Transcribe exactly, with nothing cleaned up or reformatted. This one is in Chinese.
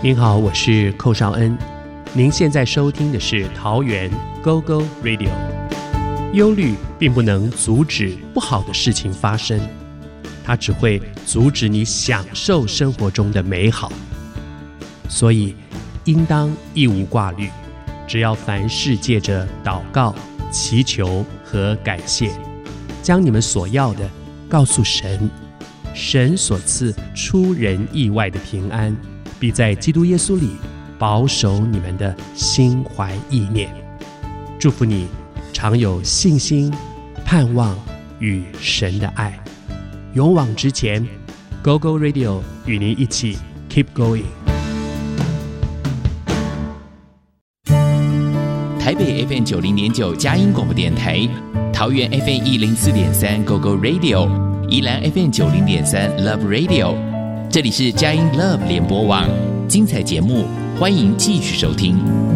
您好，我是寇绍恩。您现在收听的是桃园 Go Go Radio。 忧虑并不能阻止不好的事情发生，它只会阻止你享受生活中的美好。所以应当一无挂虑，只要凡事借着祷告、祈求和感谢，将你们所要的告诉神，神所赐出人意外的平安，必在基督耶稣里保守你们的心怀意念。祝福你常有信心、盼望与神的爱，勇往直前。 Go Go Radio 与您一起 Keep Going。 台北 F M 九零点九佳音广播电台，桃园 F M 一零四点三 Go Go Radio， 宜兰 F M 九零点三 Love Radio。这里是佳音 Love 联播网，精彩节目欢迎继续收听。